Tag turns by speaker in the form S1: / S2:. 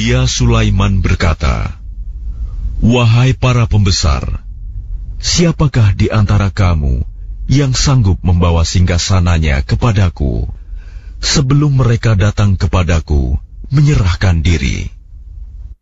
S1: Mulia Sulaiman berkata, "Wahai para pembesar, siapakah di antara kamu yang sanggup membawa singgasananya kepadaku sebelum mereka datang kepadaku menyerahkan diri?"